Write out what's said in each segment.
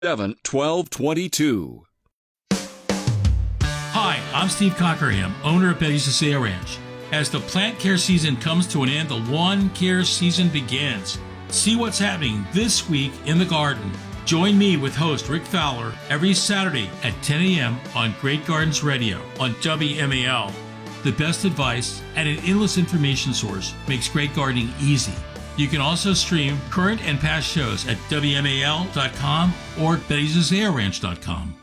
7-12-22. Hi, I'm Steve Cockerham, owner of Betty's Azalea Ranch. As the plant care season comes to an end, the lawn care season begins. See what's happening this week in the garden. Join me with host Rick Fowler every Saturday at 10 a.m. on Great Gardens Radio on WMAL. The best advice and an endless information source makes great gardening easy. You can also stream current and past shows at WMAL.com or Betty'sAzaleaRanch.com.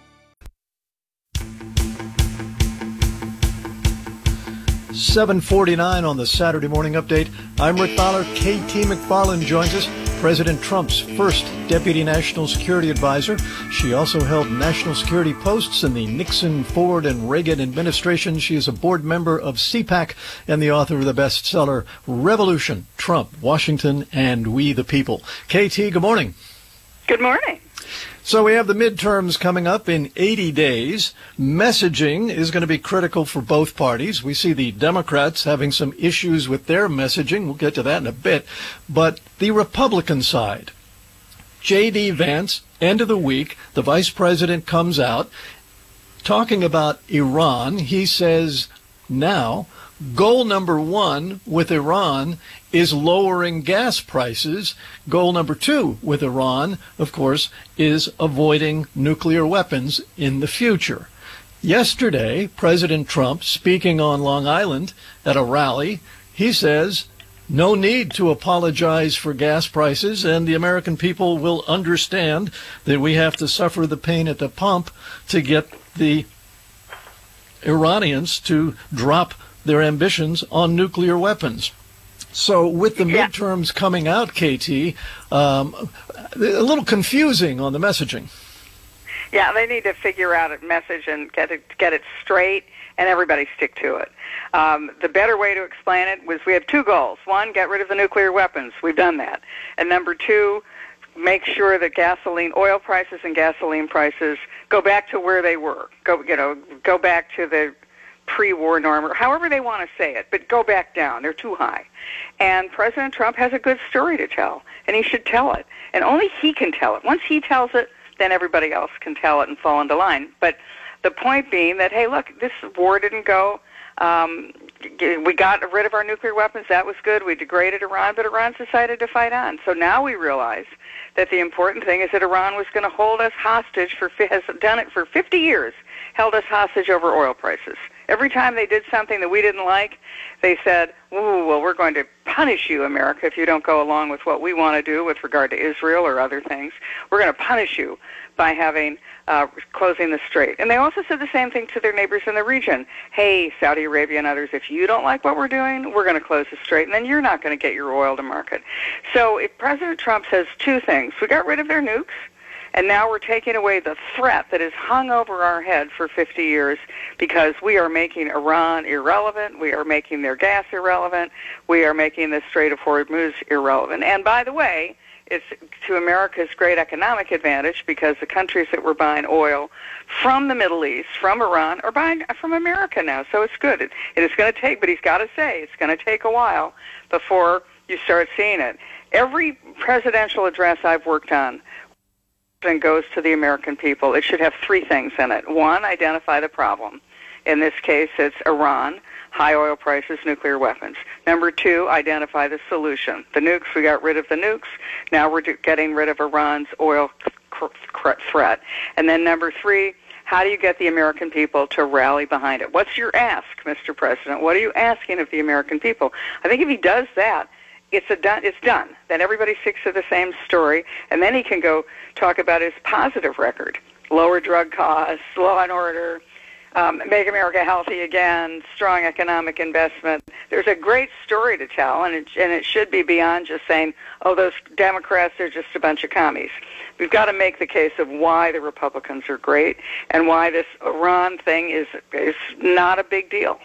7:49 on the Saturday Morning Update. I'm Rick Fowler. KT McFarland joins us, President Trump's first Deputy National Security Advisor. She also held national security posts in the Nixon, Ford, and Reagan administration. She is a board member of CPAC and the author of the bestseller Revolution, Trump, Washington, and We the People. KT, good morning. Good morning. So we have the midterms coming up in 80 days. Messaging is going to be critical for both parties. We see the Democrats having some issues with their messaging. We'll get to that in a bit. But the Republican side, J.D. Vance, end of the week, the vice president comes out talking about Iran. He says now goal number one with Iran is lowering gas prices. Goal number two with Iran, of course, is avoiding nuclear weapons in the future. Yesterday, President Trump, speaking on Long Island at a rally, he says no need to apologize for gas prices, and the American people will understand that we have to suffer the pain at the pump to get the Iranians to drop their ambitions on nuclear weapons. So with the midterms coming out, KT, a little confusing on the messaging. Yeah, they need to figure out a message and get it straight, and everybody stick to it. The better way to explain it was we have two goals. One, get rid of the nuclear weapons. We've done that. And number two, make sure that oil prices and gasoline prices go back to where they were. Go back to the pre-war norm, or however they want to say it, but go back down. They're too high. And President Trump has a good story to tell, and he should tell it. And only he can tell it. Once he tells it, then everybody else can tell it and fall into line. But the point being that, hey, look, this war didn't go. We got rid of our nuclear weapons. That was good. We degraded Iran, but Iran decided to fight on. So now we realize that the important thing is that Iran was going to hold us hostage has done it for 50 years, held us hostage over oil prices. Every time they did something that we didn't like, they said, ooh, well, we're going to punish you, America, if you don't go along with what we want to do with regard to Israel or other things. We're going to punish you by closing the strait. And they also said the same thing to their neighbors in the region. Hey, Saudi Arabia and others, if you don't like what we're doing, we're going to close the strait, and then you're not going to get your oil to market. So if President Trump says two things, we got rid of their nukes, and now we're taking away the threat that has hung over our head for 50 years because we are making Iran irrelevant. We are making their gas irrelevant. We are making the Strait of Hormuz irrelevant. And by the way, it's to America's great economic advantage because the countries that were buying oil from the Middle East, from Iran, are buying from America now. So it's good. It is going to take, but he's got to say, it's going to take a while before you start seeing it. Every presidential address I've worked on and goes to the American people, it should have three things in it. One, identify the problem. In this case, it's Iran, high oil prices, nuclear weapons. Number two, identify the solution. The nukes, we got rid of the nukes. Now we're getting rid of Iran's oil threat. And then number three, how do you get the American people to rally behind it? What's your ask, Mr. President? What are you asking of the American people? I think if he does that, it's done. Then everybody sticks to the same story, and then he can go talk about his positive record. Lower drug costs, law and order, make America healthy again, strong economic investment. There's a great story to tell, and it should be beyond just saying, oh, those Democrats are just a bunch of commies. We've got to make the case of why the Republicans are great and why this Iran thing is not a big deal.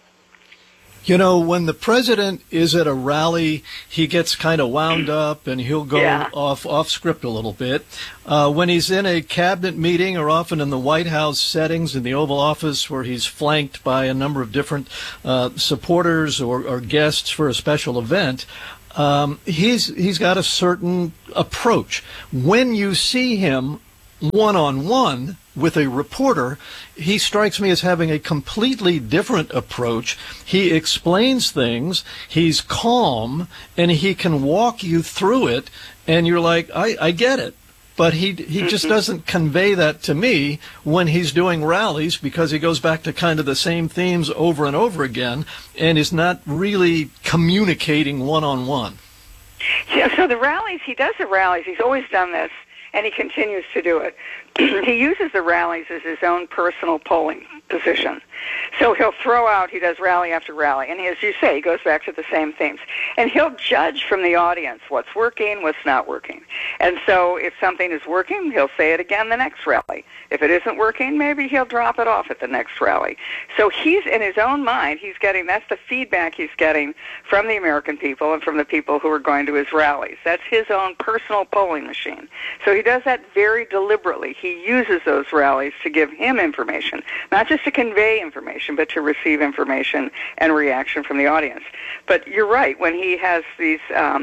You know, when the president is at a rally, he gets kind of wound up and he'll go off script a little bit. When he's in a cabinet meeting or often in the White House settings in the Oval Office where he's flanked by a number of different supporters or guests for a special event, he's got a certain approach. When you see him one-on-one with a reporter, he strikes me as having a completely different approach. He explains things, he's calm, and he can walk you through it, and you're like, I get it. But he just doesn't convey that to me when he's doing rallies, because he goes back to kind of the same themes over and over again and is not really communicating one-on-one. Yeah, so the rallies, he does the rallies. He's always done this, and he continues to do it. He uses the rallies as his own personal polling position. So he'll throw out, he does rally after rally, and as you say, he goes back to the same themes. And he'll judge from the audience what's working, what's not working. And so if something is working, he'll say it again the next rally. If it isn't working, maybe he'll drop it off at the next rally. So he's, in his own mind, he's getting, that's the feedback he's getting from the American people and from the people who are going to his rallies. That's his own personal polling machine. So he does that very deliberately. He uses those rallies to give him information, not just to convey information, but to receive information and reaction from the audience. But you're right, when he has these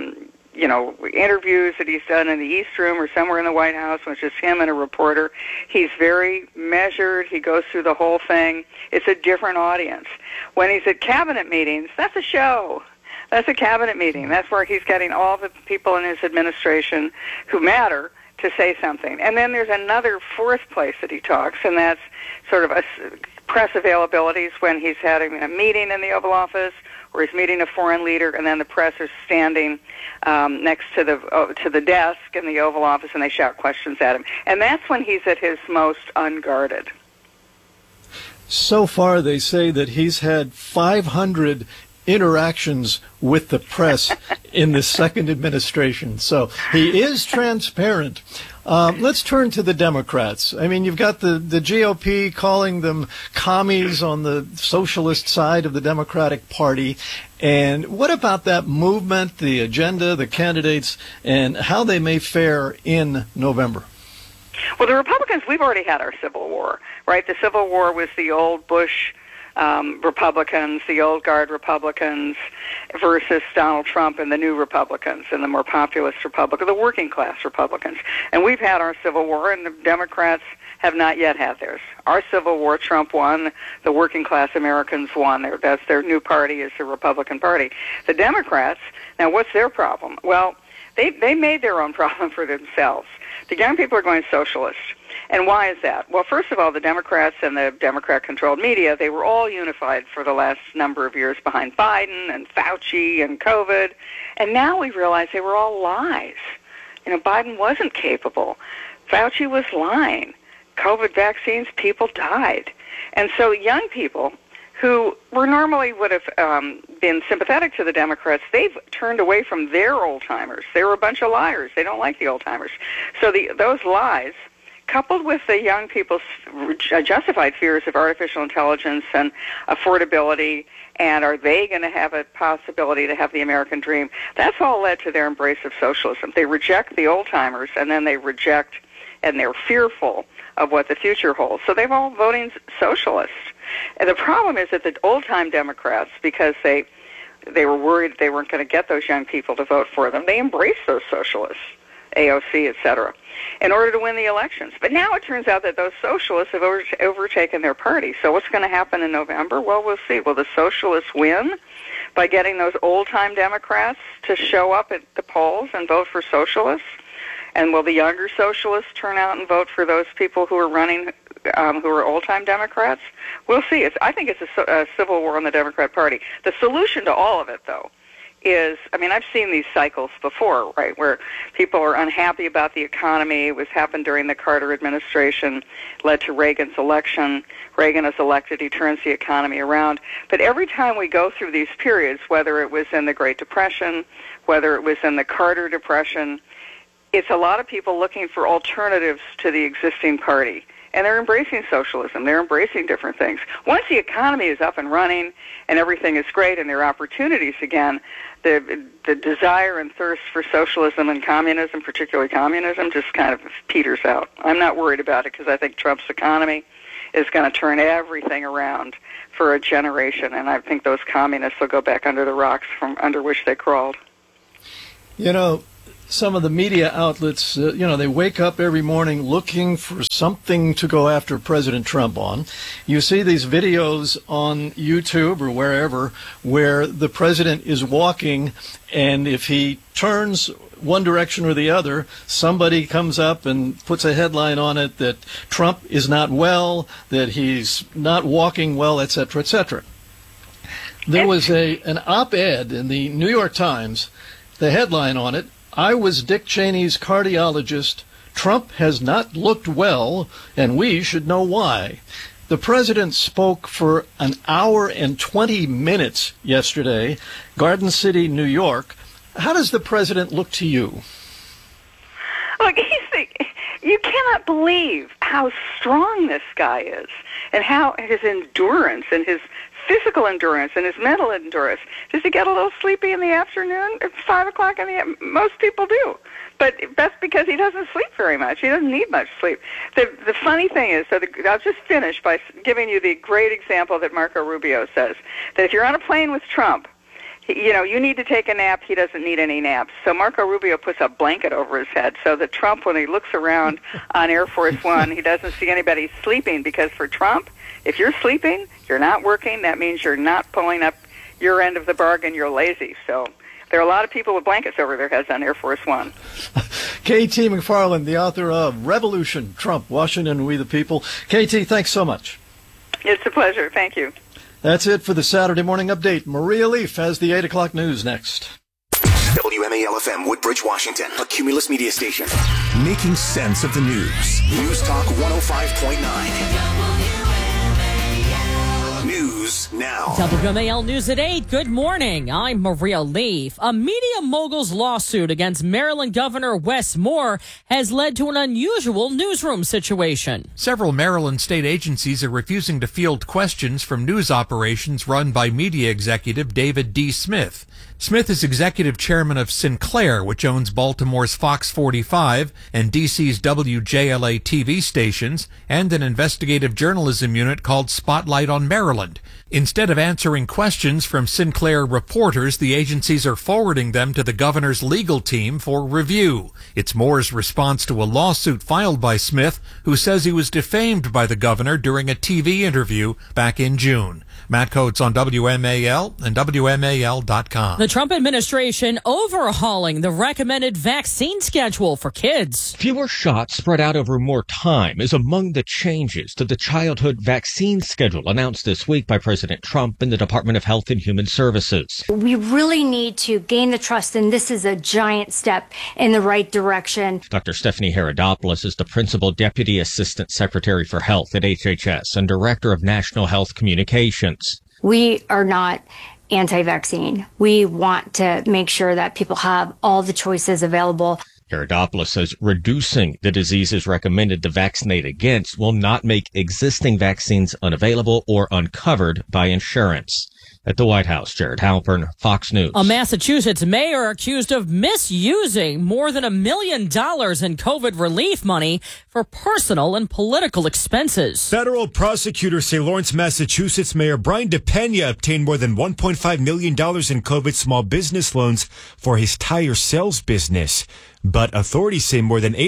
interviews that he's done in the East Room or somewhere in the White House, which is him and a reporter, he's very measured. He goes through the whole thing. It's a different audience. When he's at cabinet meetings, that's a show. That's a cabinet meeting. That's where he's getting all the people in his administration who matter to say something. And then there's another fourth place that he talks, and that's sort of a press availabilities when he's having a meeting in the Oval Office or he's meeting a foreign leader, and then the press is standing next to the desk in the Oval Office, and they shout questions at him. And that's when he's at his most unguarded. So far, they say that he's had 500 interactions with the press in the second administration. So he is transparent. Let's turn to the Democrats. I mean, you've got the GOP calling them commies on the socialist side of the Democratic Party. And what about that movement, the agenda, the candidates, and how they may fare in November? Well, the Republicans, we've already had our Civil War, right? The Civil War was the old Bush Republicans, the old guard Republicans, versus Donald Trump and the new Republicans and the more populist Republicans, the working class Republicans. And we've had our Civil War, and the Democrats have not yet had theirs. Our Civil War, Trump won. The working class Americans won. That's their new party, is the Republican Party. The Democrats, now what's their problem? Well, they made their own problem for themselves. The young people are going socialist. And why is that? Well, first of all, the Democrats and the Democrat-controlled media, they were all unified for the last number of years behind Biden and Fauci and COVID. And now we realize they were all lies. You know, Biden wasn't capable. Fauci was lying. COVID vaccines, people died. And so young people who normally would have been sympathetic to the Democrats, they've turned away from their old-timers. They were a bunch of liars. They don't like the old-timers. So those lies, coupled with the young people's justified fears of artificial intelligence and affordability, and are they going to have a possibility to have the American dream, that's all led to their embrace of socialism. They reject the old-timers, and then they reject, and they're fearful of what the future holds. So they're all voting socialist. And the problem is that the old-time Democrats, because they were worried they weren't going to get those young people to vote for them, they embraced those socialists, AOC, et cetera, in order to win the elections. But now it turns out that those socialists have overtaken their party. So what's going to happen in November? Well, we'll see. Will the socialists win by getting those old-time Democrats to show up at the polls and vote for socialists? And will the younger socialists turn out and vote for those people who are running, who are old-time Democrats? We'll see. I think it's a civil war in the Democrat Party. The solution to all of it, though, is, I mean, I've seen these cycles before, right, where people are unhappy about the economy. It was happened during the Carter administration, led to Reagan's election. Reagan is elected. He turns the economy around. But every time we go through these periods, whether it was in the Great Depression, whether it was in the Carter Depression, it's a lot of people looking for alternatives to the existing party. And they're embracing socialism. They're embracing different things. Once the economy is up and running and everything is great and there are opportunities again, the desire and thirst for socialism and communism, particularly communism, just kind of peters out. I'm not worried about it because I think Trump's economy is going to turn everything around for a generation. And I think those communists will go back under the rocks from under which they crawled. You know, some of the media outlets, they wake up every morning looking for something to go after President Trump on. You see these videos on YouTube or wherever where the president is walking, and if he turns one direction or the other, somebody comes up and puts a headline on it that Trump is not well, that he's not walking well, etc., etc. There was an op-ed in the New York Times, the headline on it, "I was Dick Cheney's cardiologist. Trump has not looked well, and we should know why." The president spoke for an hour and 20 minutes yesterday, Garden City, New York. How does the president look to you? Look, you cannot believe how strong this guy is, and how his endurance and his physical endurance and his mental endurance. Does he get a little sleepy in the afternoon at 5 o'clock in the afternoon? Most people do. But that's because he doesn't sleep very much. He doesn't need much sleep. The funny thing is, I'll just finish by giving you the great example that Marco Rubio says, that if you're on a plane with Trump, you need to take a nap. He doesn't need any naps. So Marco Rubio puts a blanket over his head so that Trump, when he looks around on Air Force One, he doesn't see anybody sleeping, because for Trump, if you're sleeping, you're not working, that means you're not pulling up your end of the bargain, you're lazy. So there are a lot of people with blankets over their heads on Air Force One. KT McFarland, the author of Revolution, Trump, Washington, We the People. KT, thanks so much. It's a pleasure. Thank you. That's it for the Saturday Morning Update. Maria Leaf has the 8 o'clock news next. WMAL-FM, Woodbridge, Washington, a Cumulus media station. Making sense of the news. News Talk 105.9. News now. WMAL News at 8. Good morning. I'm Maria Leaf. A media mogul's lawsuit against Maryland Governor Wes Moore has led to an unusual newsroom situation. Several Maryland state agencies are refusing to field questions from news operations run by media executive David D. Smith. Smith is executive chairman of Sinclair, which owns Baltimore's Fox 45 and DC's WJLA TV stations, and an investigative journalism unit called Spotlight on Maryland. Instead of answering questions from Sinclair reporters, the agencies are forwarding them to the governor's legal team for review. It's Moore's response to a lawsuit filed by Smith, who says he was defamed by the governor during a TV interview back in June. Matt Coates on WMAL and WMAL.com. The Trump administration overhauling the recommended vaccine schedule for kids. Fewer shots spread out over more time is among the changes to the childhood vaccine schedule announced this week by President Trump and the Department of Health and Human Services. We really need to gain the trust, and this is a giant step in the right direction. Dr. Stephanie Herodopoulos is the Principal Deputy Assistant Secretary for Health at HHS and Director of National Health Communications. We are not anti-vaccine. We want to make sure that people have all the choices available. Herodopoulos says reducing the diseases recommended to vaccinate against will not make existing vaccines unavailable or uncovered by insurance. At the White House, Jared Halpern, Fox News. A Massachusetts mayor accused of misusing more than $1 million in COVID relief money for personal and political expenses. Federal prosecutors say Lawrence, Massachusetts Mayor Brian DePena obtained more than $1.5 million in COVID small business loans for his tire sales business. But authorities say more than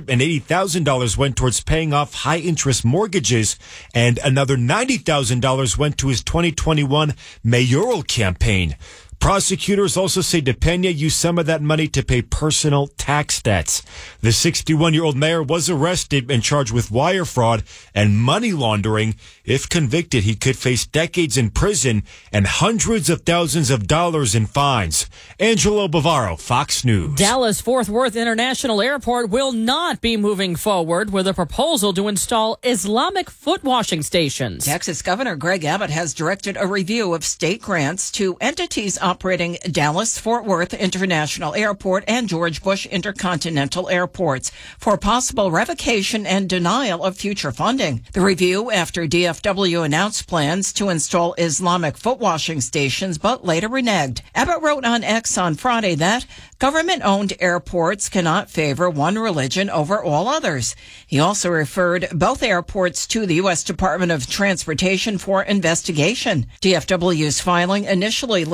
$880,000 went towards paying off high-interest mortgages, and another $90,000 went to his 2021 mayoral campaign. Prosecutors also say DePena used some of that money to pay personal tax debts. The 61-year-old mayor was arrested and charged with wire fraud and money laundering. If convicted, he could face decades in prison and hundreds of thousands of dollars in fines. Angelo Bavaro, Fox News. Dallas-Fort Worth International Airport will not be moving forward with a proposal to install Islamic foot washing stations. Texas Governor Greg Abbott has directed a review of state grants to entities operating Dallas-Fort Worth International Airport and George Bush Intercontinental Airports for possible revocation and denial of future funding. The review after DFW announced plans to install Islamic foot washing stations, but later reneged. Abbott wrote on X on Friday that government-owned airports cannot favor one religion over all others. He also referred both airports to the U.S. Department of Transportation for investigation. DFW's filing initially listed the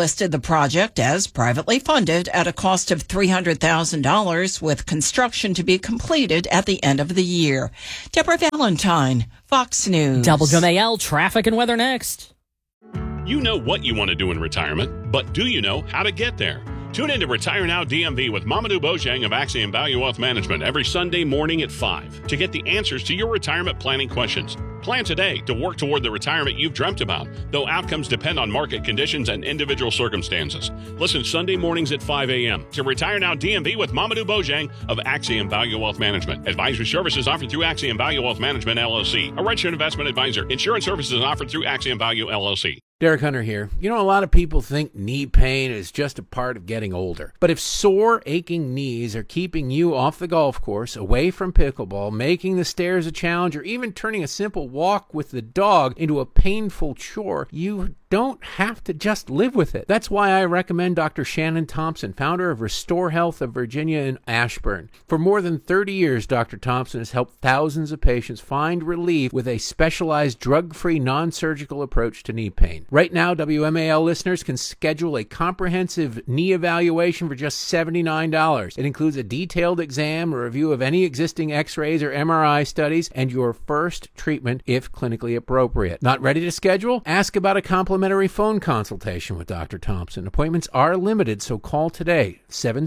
project as privately funded at a cost of $300,000 with construction to be completed at the end of the year. Deborah Valentine, Fox News. WMAL traffic and weather next. You know what you want to do in retirement, but do you know how to get there? Tune in to Retire Now DMV with Mamadou Bojang of Axiom Value Wealth Management every Sunday morning at 5 to get the answers to your retirement planning questions. Plan today to work toward the retirement you've dreamt about, though outcomes depend on market conditions and individual circumstances. Listen Sunday mornings at 5 a.m. to Retire Now DMV with Mamadou Bojang of Axiom Value Wealth Management. Advisory services offered through Axiom Value Wealth Management, LLC, a registered investment advisor. Insurance services offered through Axiom Value, LLC. Derek Hunter here. You know, a lot of people think knee pain is just a part of getting older. But if sore, aching knees are keeping you off the golf course, away from pickleball, making the stairs a challenge, or even turning a simple walk with the dog into a painful chore, you don't have to just live with it. That's why I recommend Dr. Shannon Thompson, founder of Restore Health of Virginia in Ashburn. For more than 30 years, Dr. Thompson has helped thousands of patients find relief with a specialized drug-free, non-surgical approach to knee pain. Right now, WMAL listeners can schedule a comprehensive knee evaluation for just $79. It includes a detailed exam, a review of any existing x-rays or MRI studies, and your first treatment if clinically appropriate. Not ready to schedule? Ask about a complimentary phone consultation with Dr. Thompson. Appointments are limited, so call today.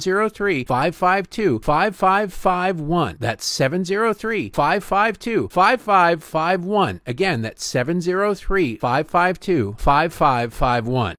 703-552-5551. That's 703-552-5551. Again, that's 703-552-5551.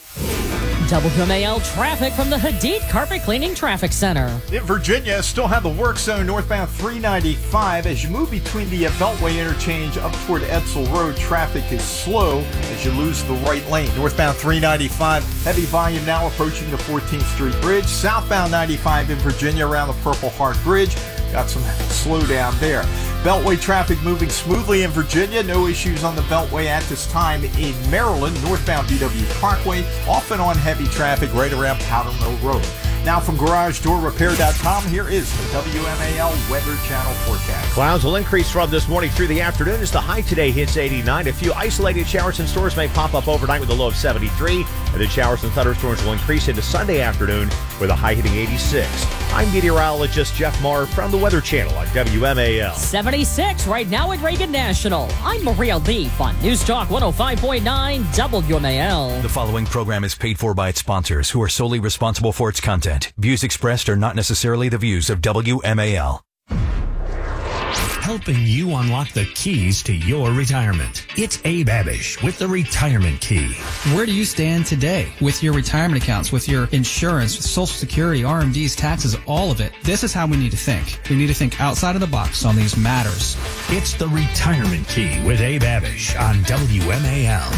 WMAL traffic from the Hadid Carpet Cleaning Traffic Center. In Virginia, still have the work zone northbound 395. As you move between the Beltway interchange up toward Edsel Road, traffic is slow as you lose the right lane. Northbound 395, heavy volume now approaching the 14th Street Bridge. Southbound 95 in Virginia around the Purple Heart Bridge. Got some slowdown there. Beltway traffic moving smoothly in Virginia. No issues on the Beltway at this time in Maryland. Northbound BW Parkway, off and on heavy traffic right around Powder Mill Road. Now from GarageDoorRepair.com, here is the WMAL Weather Channel forecast. Clouds will increase from this morning through the afternoon as the high today hits 89. A few isolated showers and storms may pop up overnight with a low of 73. And then showers and thunderstorms will increase into Sunday afternoon with a high hitting 86. I'm meteorologist Jeff Marr from the Weather Channel on WMAL. 76 right now at Reagan National. I'm Maria Leaf on News Talk 105.9 WMAL. The following program is paid for by its sponsors, who are solely responsible for its content. Views expressed are not necessarily the views of WMAL. Helping you unlock the keys to your retirement. It's Abe Abish with the Retirement Key. Where do you stand today with your retirement accounts, with your insurance, with Social Security, RMDs, taxes, all of it? This is how we need to think. We need to think outside of the box on these matters. It's the Retirement Key with Abe Abish on WMAL.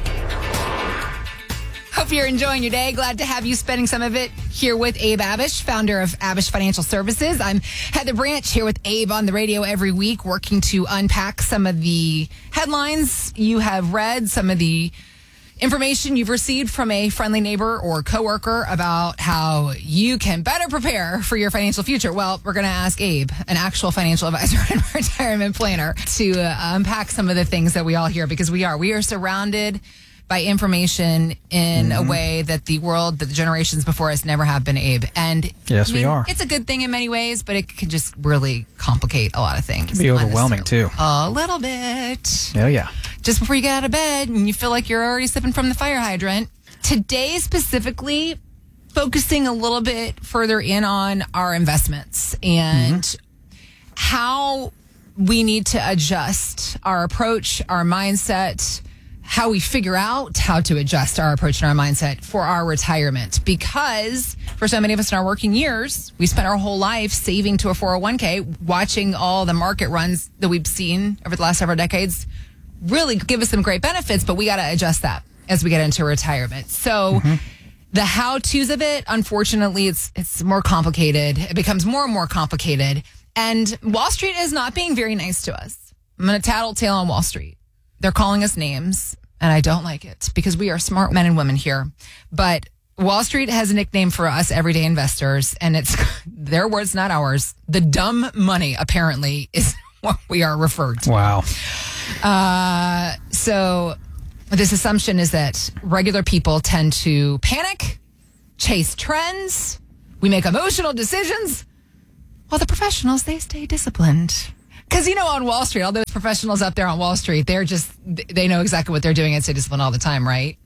Hope you're enjoying your day. Glad to have you spending some of it here with Abe Abish, founder of Abish Financial Services. I'm Heather Branch here with Abe on the radio every week, working to unpack some of the headlines you have read, some of the information you've received from a friendly neighbor or coworker about how you can better prepare for your financial future. Well, we're going to ask Abe, an actual financial advisor and retirement planner, to unpack some of the things that we all hear, because we are surrounded by information in a way that the world, that the generations before us never have been, Abe. And yes, we are. It's a good thing in many ways, but it can just really complicate a lot of things. It can be overwhelming too. A little bit. Oh, yeah. Just before you get out of bed and you feel like you're already sipping from the fire hydrant. Today specifically, focusing a little bit further in on our investments and how we need to adjust our approach, our mindset, how we figure out how to adjust our approach and our mindset for our retirement. Because for so many of us in our working years, we spent our whole life saving to a 401k, watching all the market runs that we've seen over the last several decades really give us some great benefits, but we got to adjust that as we get into retirement. So the how-tos of it, unfortunately, it's more complicated. It becomes more and more complicated. And Wall Street is not being very nice to us. I'm going to tattletale on Wall Street. They're calling us names, and I don't like it because we are smart men and women here. But Wall Street has a nickname for us everyday investors, and it's their words, not ours. The dumb money, apparently, is what we are referred to. Wow. So This assumption is that regular people tend to panic, chase trends, we make emotional decisions, while the professionals, they stay disciplined. Because, on Wall Street, all those professionals up there on Wall Street, they know exactly what they're doing and stay disciplined all the time, right?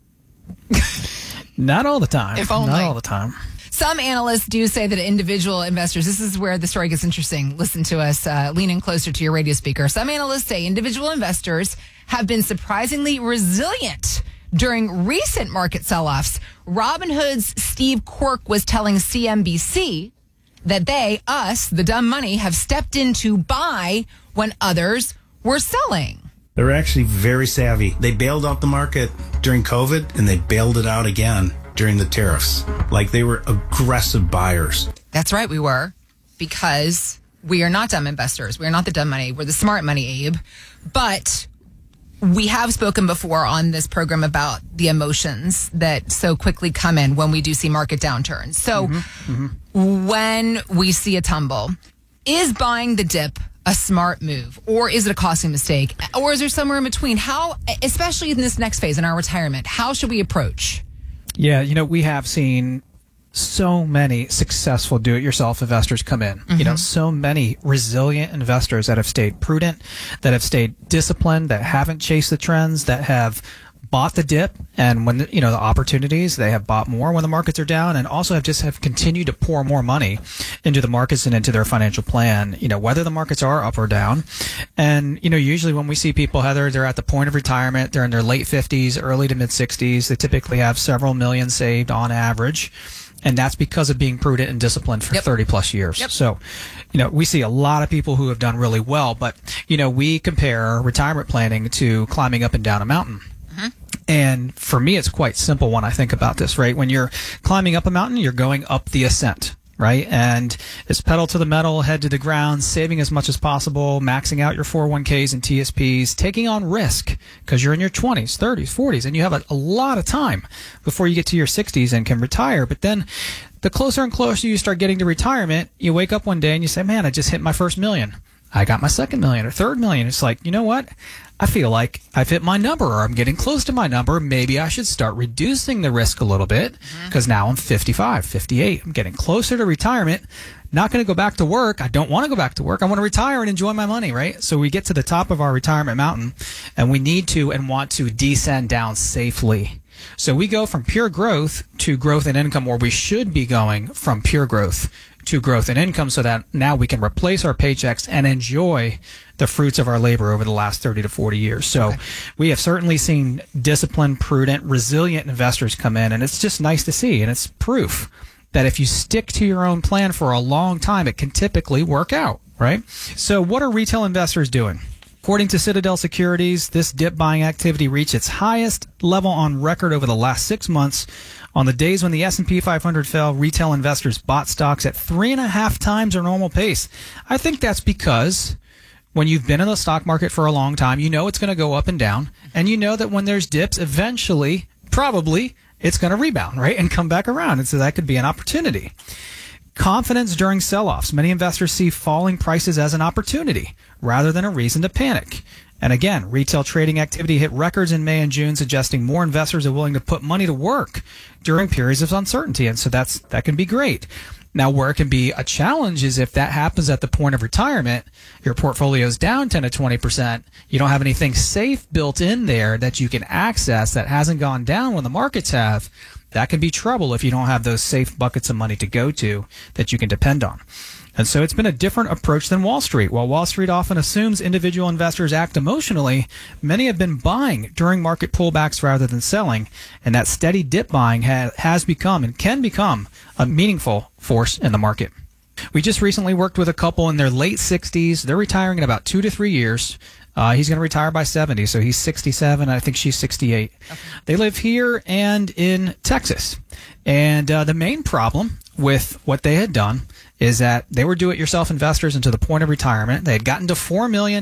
Not all the time. If only. Not all the time. Some analysts do say that individual investors, this is where the story gets interesting. Listen to us, lean in closer to your radio speaker. Some analysts say individual investors have been surprisingly resilient during recent market sell-offs. Robinhood's Steve Quirk was telling CNBC that they, us, the dumb money, have stepped in to buy when others were selling. They're actually very savvy. They bailed out the market during COVID, and they bailed it out again during the tariffs. Like, they were aggressive buyers. That's right, we were, because we are not dumb investors. We are not the dumb money. We're the smart money, Abe. But we have spoken before on this program about the emotions that so quickly come in when we do see market downturns. So when we see a tumble, is buying the dip a smart move, or is it a costly mistake, or is there somewhere in between? How, especially in this next phase in our retirement, how should we approach? Yeah, we have seen so many successful do-it-yourself investors come in. So many resilient investors that have stayed prudent, that have stayed disciplined, that haven't chased the trends, that have bought the dip, and when the opportunities, they have bought more when the markets are down, and also have continued to pour more money into the markets and into their financial plan, whether the markets are up or down. And usually when we see people, Heather, they're at the point of retirement, they're in their late 50s, early to mid 60s, they typically have several million saved on average, and that's because of being prudent and disciplined for 30 plus years. So we see a lot of people who have done really well, but we compare retirement planning to climbing up and down a mountain. And for me, it's quite simple when I think about this, right? When you're climbing up a mountain, you're going up the ascent, right? And it's pedal to the metal, head to the ground, saving as much as possible, maxing out your 401ks and TSPs, taking on risk because you're in your 20s, 30s, 40s, and you have a lot of time before you get to your 60s and can retire. But then the closer and closer you start getting to retirement, you wake up one day and you say, man, I just hit my first million. I got my second million or third million. It's like, you know what? I feel like I've hit my number, or I'm getting close to my number. Maybe I should start reducing the risk a little bit because now I'm 55, 58. I'm getting closer to retirement. Not going to go back to work. I don't want to go back to work. I want to retire and enjoy my money, right? So we get to the top of our retirement mountain, and we need to and want to descend down safely. So we go from pure growth to growth and income, or we should be going from pure growth to growth and income, so that now we can replace our paychecks and enjoy the fruits of our labor over the last 30 to 40 years. So we have certainly seen disciplined, prudent, resilient investors come in, and it's just nice to see. And it's proof that if you stick to your own plan for a long time, it can typically work out, right? So what are retail investors doing? According to Citadel Securities, this dip buying activity reached its highest level on record over the last 6 months. On the days when the S&P 500 fell, retail investors bought stocks at 3.5 times their normal pace. I think that's because when you've been in the stock market for a long time, you know it's going to go up and down, and you know that when there's dips, eventually, probably, it's going to rebound, right, and come back around. And so that could be an opportunity. Confidence during sell-offs. Many investors see falling prices as an opportunity rather than a reason to panic. And again, retail trading activity hit records in May and June, suggesting more investors are willing to put money to work during periods of uncertainty. And so that can be great. Now, where it can be a challenge is if that happens at the point of retirement, your portfolio is down 10 to 20%. You don't have anything safe built in there that you can access that hasn't gone down when the markets have. That can be trouble if you don't have those safe buckets of money to go to that you can depend on. And so it's been a different approach than Wall Street. While Wall Street often assumes individual investors act emotionally, many have been buying during market pullbacks rather than selling. And that steady dip buying has become and can become a meaningful force in the market. We just recently worked with a couple in their late 60s. They're retiring in about 2 to 3 years. He's going to retire by 70, so he's 67. I think she's 68. Okay. They live here and in Texas. And the main problem with what they had done is that they were do-it-yourself investors into the point of retirement. They had gotten to $4 million.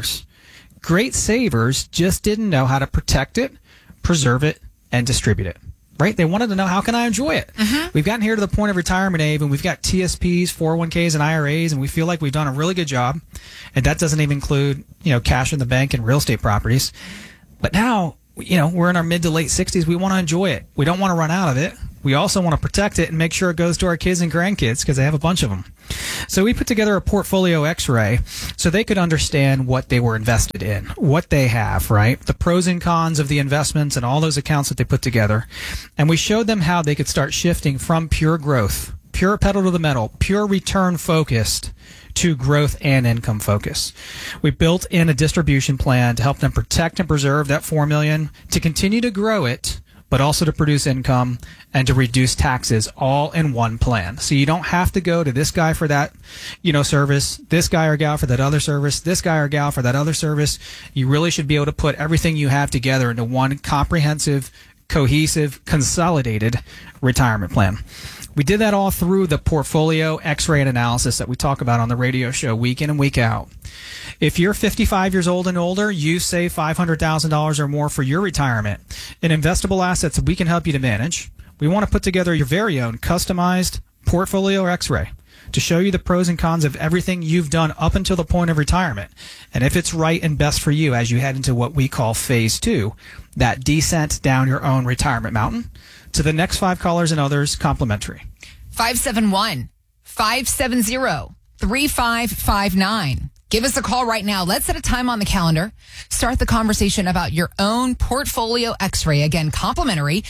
Great savers, just didn't know how to protect it, preserve it, and distribute it. Right? They wanted to know, how can I enjoy it? We've gotten here to the point of retirement, Abe, and we've got TSPs, 401ks, and IRAs, and we feel like we've done a really good job. And that doesn't even include, cash in the bank and real estate properties. But now we're in our mid to late 60s. We want to enjoy it. We don't want to run out of it. We also want to protect it and make sure it goes to our kids and grandkids because they have a bunch of them. So we put together a portfolio x-ray so they could understand what they were invested in, what they have, right? The pros and cons of the investments and all those accounts that they put together. And we showed them how they could start shifting from pure growth, pure pedal to the metal, pure return focused to growth and income focus. We built in a distribution plan to help them protect and preserve that $4 million, to continue to grow it, but also to produce income and to reduce taxes all in one plan. So you don't have to go to this guy for that, service, this guy or gal for that other service, this guy or gal for that other service. You really should be able to put everything you have together into one comprehensive, cohesive, consolidated retirement plan. We did that all through the portfolio x-ray and analysis that we talk about on the radio show week in and week out. If you're 55 years old and older, you save $500,000 or more for your retirement in investable assets that we can help you to manage. We want to put together your very own customized portfolio x-ray to show you the pros and cons of everything you've done up until the point of retirement, and if it's right and best for you as you head into what we call phase 2, that descent down your own retirement mountain. To the next 5 callers and others, complimentary. 571-570-3559. Give us a call right now. Let's set a time on the calendar. Start the conversation about your own portfolio x-ray. Again, complimentary.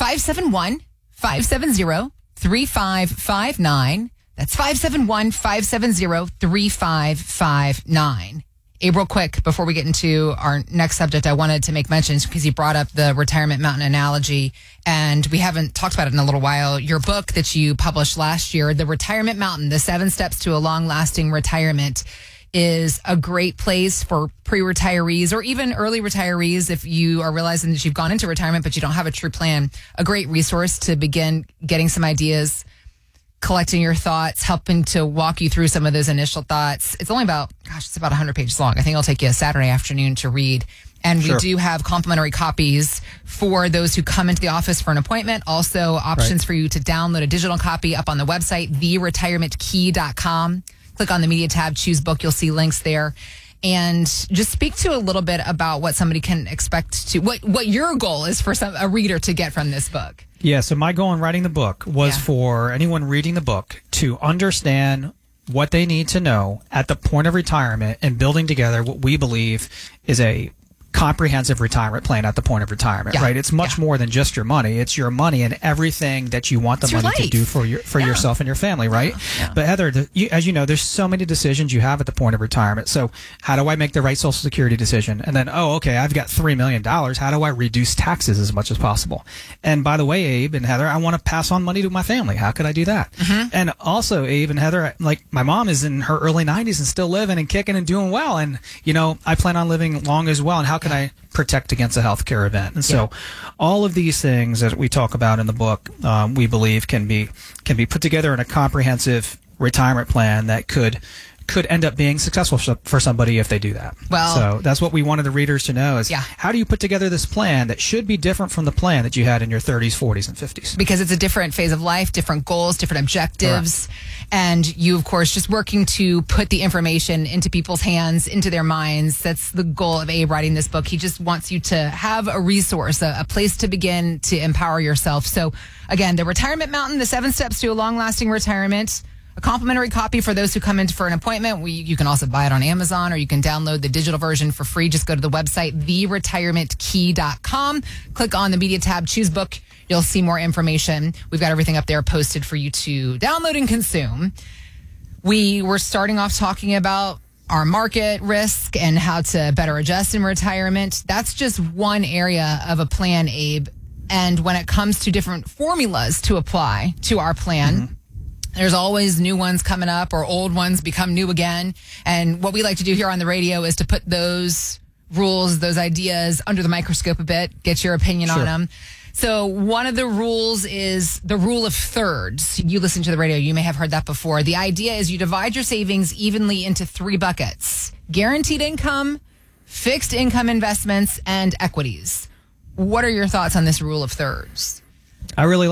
571-570-3559. That's 571-570-3559. Abe, real quick, before we get into our next subject, I wanted to make mention, because you brought up the retirement mountain analogy, and we haven't talked about it in a little while. Your book that you published last year, The Retirement Mountain, The 7 Steps to a Long-Lasting Retirement, is a great place for pre-retirees or even early retirees if you are realizing that you've gone into retirement but you don't have a true plan. A great resource to begin getting some ideas, collecting your thoughts, helping to walk you through some of those initial thoughts. It's only about 100 pages long. I think it'll take you a Saturday afternoon to read. And we do have complimentary copies for those who come into the office for an appointment. Also options for you to download a digital copy up on the website, theretirementkey.com. Click on the media tab, choose book. You'll see links there. And just speak to a little bit about what somebody can expect to, what your goal is for a reader to get from this book. Yeah, so my goal in writing the book was for anyone reading the book to understand what they need to know at the point of retirement and building together what we believe is a comprehensive retirement plan at the point of retirement, right? It's much more than just your money. It's your money and everything that you want the money to do for yourself and your family, right? But Heather, as you know, there's so many decisions you have at the point of retirement. So how do I make the right Social Security decision? And then, I've got $3 million. How do I reduce taxes as much as possible? And by the way, Abe and Heather, I want to pass on money to my family. How could I do that? And also, Abe and Heather, like my mom is in her early 90s and still living and kicking and doing well. And, I plan on living long as well. And how can I protect against a healthcare event? And so all of these things that we talk about in the book, we believe can be put together in a comprehensive retirement plan that could end up being successful for somebody if they do that. Well, so that's what we wanted the readers to know is how do you put together this plan that should be different from the plan that you had in your 30s, 40s, and 50s? Because it's a different phase of life, different goals, different objectives. And you, of course, just working to put the information into people's hands, into their minds. That's the goal of Abe writing this book. He just wants you to have a resource, a place to begin to empower yourself. So again, The Retirement Mountain, The 7 Steps to a Long-Lasting Retirement. A complimentary copy for those who come in for an appointment. You can also buy it on Amazon, or you can download the digital version for free. Just go to the website, theretirementkey.com. Click on the media tab, choose book. You'll see more information. We've got everything up there posted for you to download and consume. We were starting off talking about our market risk and how to better adjust in retirement. That's just one area of a plan, Abe. And when it comes to different formulas to apply to our plan, there's always new ones coming up, or old ones become new again. And what we like to do here on the radio is to put those rules, those ideas under the microscope a bit, get your opinion on them. So one of the rules is the rule of thirds. You listen to the radio, you may have heard that before. The idea is you divide your savings evenly into 3 buckets: guaranteed income, fixed income investments, and equities. What are your thoughts on this rule of thirds? I really like it.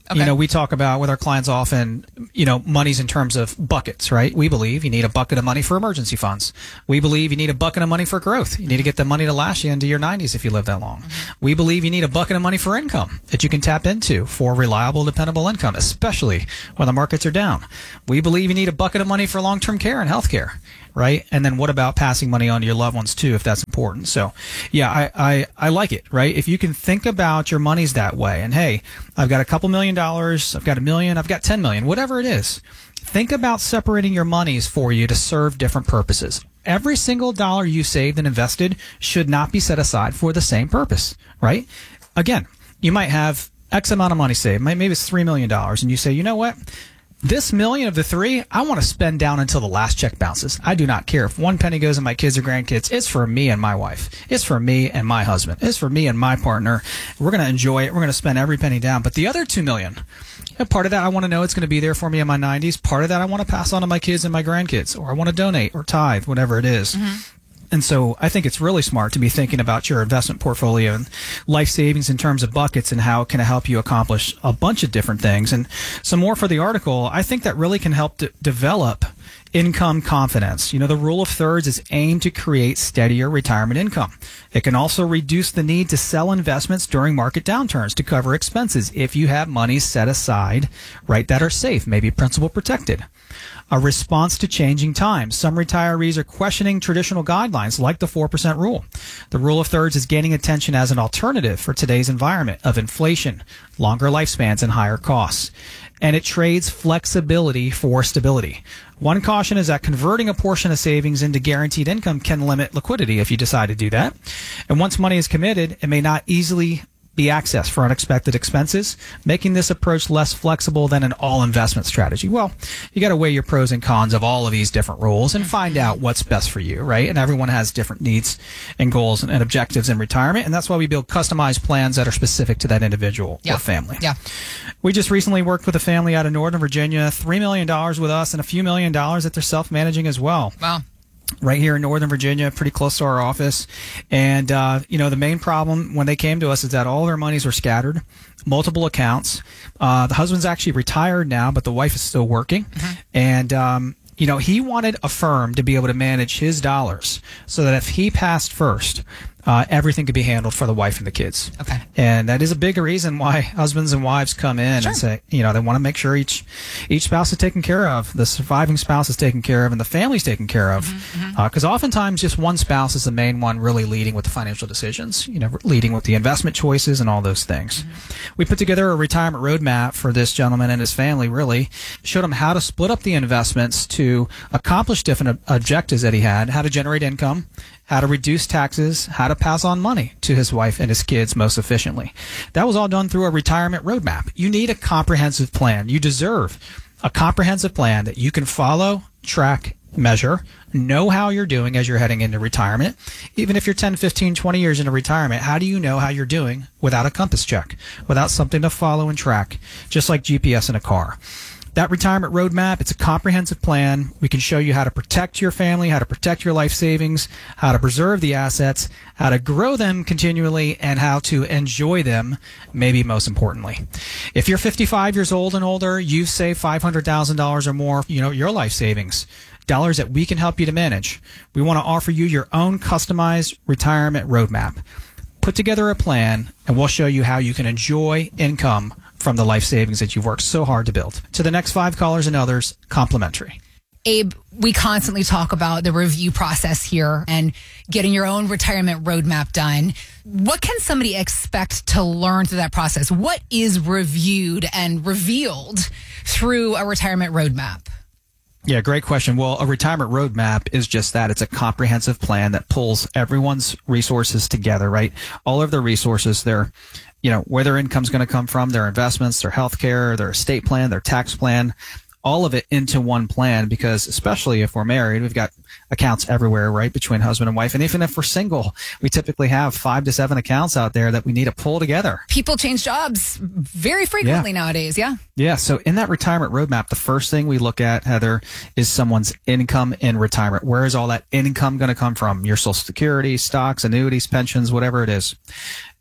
Okay. We talk about with our clients often, monies in terms of buckets, right? We believe you need a bucket of money for emergency funds. We believe you need a bucket of money for growth. You need to get the money to last you into your 90s if you live that long. Mm-hmm. We believe you need a bucket of money for income that you can tap into for reliable, dependable income, especially when the markets are down. We believe you need a bucket of money for long-term care and health care. Right? And then what about passing money on to your loved ones too, if that's important? So yeah, I like it, right? If you can think about your monies that way and hey, I've got a couple $1 million, I've got $1 million, I've got 10 million, whatever it is, think about separating your monies for you to serve different purposes. Every single dollar you saved and invested should not be set aside for the same purpose, right? Again, you might have X amount of money saved, maybe it's $3 million, and you say, you know what? This $1 million of the $3 million, I want to spend down until the last check bounces. I do not care if one penny goes in my kids or grandkids. It's for me and my wife. It's for me and my husband. It's for me and my partner. We're going to enjoy it. We're going to spend every penny down. But the other $2 million, part of that I want to know it's going to be there for me in my 90s. Part of that I want to pass on to my kids and my grandkids, or I want to donate or tithe, whatever it is. Mm-hmm. And so I think it's really smart to be thinking about your investment portfolio and life savings in terms of buckets and how it can help you accomplish a bunch of different things. And some more for the article, I think that really can help develop income confidence. The rule of thirds is aimed to create steadier retirement income. It can also reduce the need to sell investments during market downturns to cover expenses if you have money set aside, right, that are safe, maybe principal protected. A response to changing times. Some retirees are questioning traditional guidelines like the 4% rule. The rule of thirds is gaining attention as an alternative for today's environment of inflation, longer lifespans, and higher costs. And it trades flexibility for stability. One caution is that converting a portion of savings into guaranteed income can limit liquidity if you decide to do that. And once money is committed, it may not easily be accessed for unexpected expenses, making this approach less flexible than an all-investment strategy. Well, you got to weigh your pros and cons of all of these different rules and find out what's best for you, right? And everyone has different needs and goals and objectives in retirement, and that's why we build customized plans that are specific to that individual or family. Yeah. We just recently worked with a family out of Northern Virginia, $3 million with us and a few $1 million that they're self-managing as well. Wow. Right here in Northern Virginia, pretty close to our office. And, the main problem when they came to us is that all their monies were scattered, multiple accounts. The husband's actually retired now, but the wife is still working. Mm-hmm. And, he wanted a firm to be able to manage his dollars so that if he passed first, everything could be handled for the wife and the kids. Okay. And that is a big reason why husbands and wives come in and say, they want to make sure each spouse is taken care of, the surviving spouse is taken care of, and the family's taken care of. Because oftentimes just one spouse is the main one really leading with the financial decisions, leading with the investment choices and all those things. Mm-hmm. We put together a retirement roadmap for this gentleman and his family, really showed him how to split up the investments to accomplish different objectives that he had, how to generate income, how to reduce taxes, how to pass on money to his wife and his kids most efficiently. That was all done through a retirement roadmap. You need a comprehensive plan. You deserve a comprehensive plan that you can follow, track, measure, know how you're doing as you're heading into retirement. Even if you're 10, 15, 20 years into retirement, how do you know how you're doing without a compass check, without something to follow and track, just like GPS in a car? That retirement roadmap, it's a comprehensive plan. We can show you how to protect your family, how to protect your life savings, how to preserve the assets, how to grow them continually, and how to enjoy them, maybe most importantly. If you're 55 years old and older, you've saved $500,000 or more, your life savings, dollars that we can help you to manage. We want to offer you your own customized retirement roadmap. Put together a plan, and we'll show you how you can enjoy income from the life savings that you've worked so hard to build. To the next 5 callers and others, complimentary. Abe, we constantly talk about the review process here and getting your own retirement roadmap done. What can somebody expect to learn through that process? What is reviewed and revealed through a retirement roadmap? Yeah, great question. Well, a retirement roadmap is just that. It's a comprehensive plan that pulls everyone's resources together, right? All of their resources, their where their income's going to come from, their investments, their health care, their estate plan, their tax plan, all of it into one plan, because especially if we're married, we've got accounts everywhere, right, between husband and wife. And even if we're single, we typically have 5 to 7 accounts out there that we need to pull together. People change jobs very frequently nowadays, yeah? Yeah, so in that retirement roadmap, the first thing we look at, Heather, is someone's income in retirement. Where is all that income going to come from? Your Social Security, stocks, annuities, pensions, whatever it is.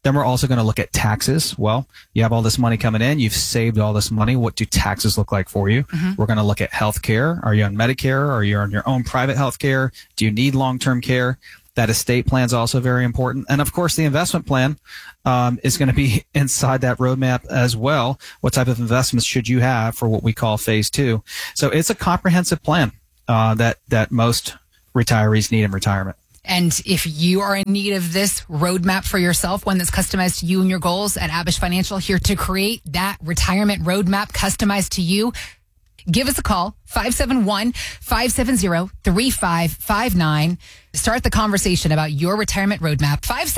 Then we're also going to look at taxes. Well, you have all this money coming in. You've saved all this money. What do taxes look like for you? Mm-hmm. We're going to look at health care. Are you on Medicare? Are you on your own private health care? Do you need long-term care? That estate plan is also very important. And of course, the investment plan is going to be inside that roadmap as well. What type of investments should you have for what we call phase 2? So it's a comprehensive plan that most retirees need in retirement. And if you are in need of this roadmap for yourself, one that's customized to you and your goals, at Abish Financial, here to create that retirement roadmap customized to you, give us a call, 571-570-3559. Start the conversation about your retirement roadmap,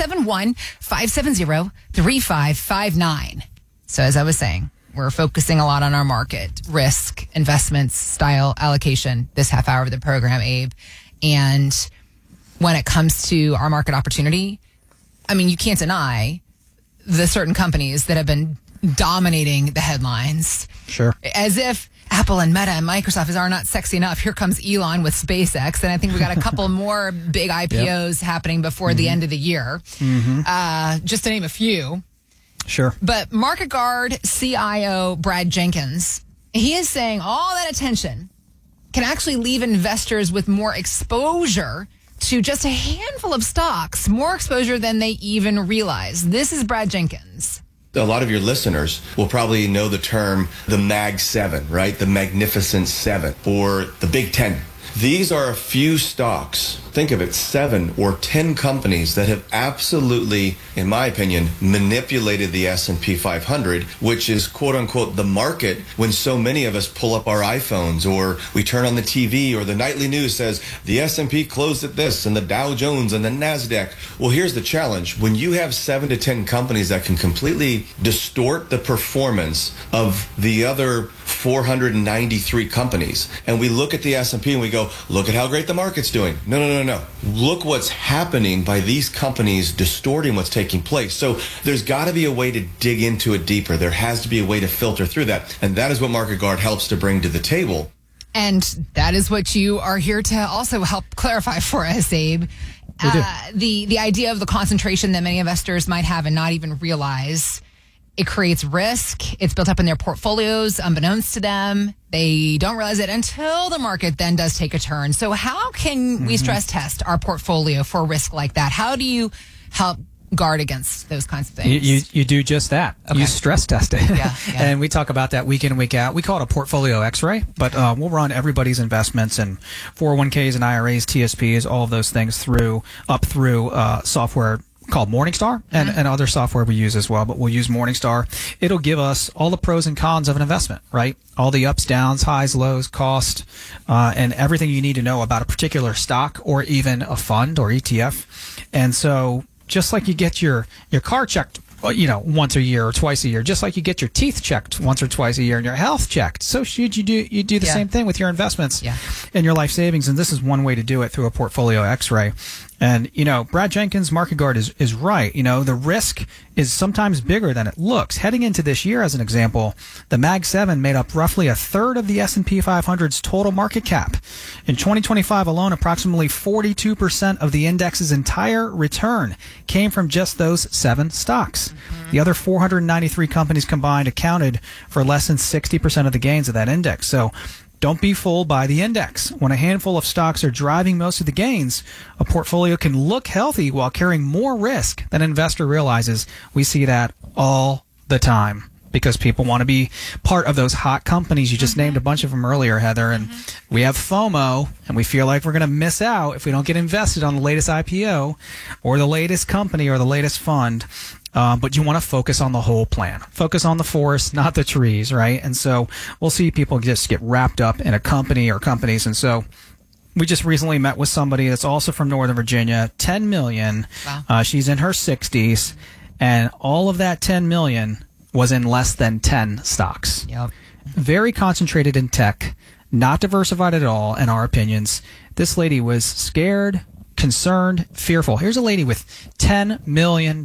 571-570-3559. So as I was saying, we're focusing a lot on our market, risk, investments, style, allocation, this half hour of the program, Abe. And when it comes to our market opportunity, I mean, you can't deny the certain companies that have been dominating the headlines. Sure. As if Apple and Meta and Microsoft are not sexy enough. Here comes Elon with SpaceX. And I think we got a couple more big IPOs happening before the end of the year. Just to name a few. Sure. But Market Guard CIO Brad Jenkins, he is saying all that attention can actually leave investors with more exposure to just a handful of stocks, more exposure than they even realize. This is Brad Jenkins. A lot of your listeners will probably know the term the Mag 7, right? The Magnificent 7 or the Big 10. These are a few stocks, think of it, 7 or 10 companies that have absolutely, in my opinion, manipulated the S&P 500, which is quote unquote the market when so many of us pull up our iPhones or we turn on the TV or the nightly news says the S&P closed at this and the Dow Jones and the NASDAQ. Well, here's the challenge. When you have 7 to 10 companies that can completely distort the performance of the other 493 companies, and we look at the S&P and we go, look at how great the market's doing. No. Look what's happening by these companies distorting what's taking place. So there's got to be a way to dig into it deeper. There has to be a way to filter through that. And that is what Market Guard helps to bring to the table. And that is what you are here to also help clarify for us, Abe. The idea of the concentration that many investors might have and not even realize. It creates risk. It's built up in their portfolios, unbeknownst to them. They don't realize it until the market then does take a turn. So how can we stress test our portfolio for risk like that? How do you help guard against those kinds of things? You do just that. Okay. You stress test it. Yeah. And we talk about that week in and week out. We call it a portfolio x-ray, but we'll run everybody's investments and 401ks and IRAs, TSPs, all of those things through software called Morningstar and other software we use as well, but we'll use Morningstar. It'll give us all the pros and cons of an investment, right? All the ups, downs, highs, lows, cost, and everything you need to know about a particular stock or even a fund or ETF. And so just like you get your car checked, once a year or twice a year, just like you get your teeth checked once or twice a year and your health checked. So should you do the same thing with your investments and your life savings. And this is one way to do it through a portfolio x-ray. And, Brad Jenkins, Market Guard is right. The risk is sometimes bigger than it looks. Heading into this year, as an example, the Mag 7 made up roughly a third of the S&P 500's total market cap. In 2025 alone, approximately 42% of the index's entire return came from just those 7 stocks. The other 493 companies combined accounted for less than 60% of the gains of that index. So don't be fooled by the index. When a handful of stocks are driving most of the gains, a portfolio can look healthy while carrying more risk than an investor realizes. We see that all the time because people want to be part of those hot companies. You just named a bunch of them earlier, Heather, and we have FOMO, and we feel like we're going to miss out if we don't get invested on the latest IPO or the latest company or the latest fund. But you want to focus on the whole plan. Focus on the forest, not the trees, right? And so we'll see people just get wrapped up in a company or companies. And so we just recently met with somebody that's also from Northern Virginia, 10 million. Wow. She's in her 60s, and all of that 10 million was in less than 10 stocks. Yep. Very concentrated in tech, not diversified at all, in our opinions. This lady was scared, concerned, fearful. Here's a lady with $10 million,